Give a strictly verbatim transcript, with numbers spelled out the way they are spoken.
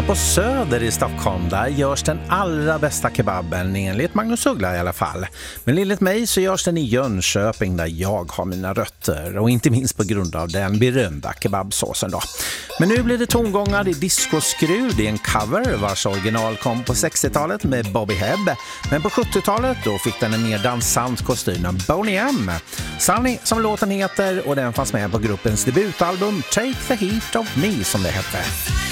på Söder i Stockholm, där görs den allra bästa kebaben enligt Magnus Uggla i alla fall. Men enligt mig så görs den i Jönköping där jag har mina rötter, och inte minst på grund av den berömda kebabsåsen då. Men nu blir det tongångar i Disco Skruv. Det är en cover vars original kom på sextiotalet med Bobby Hebb. Men på sjuttiotalet då fick den en mer dansant kostym av Boney M. Sunny som låten heter, och den fanns med på gruppens debutalbum Take the Heat of Me som det hette.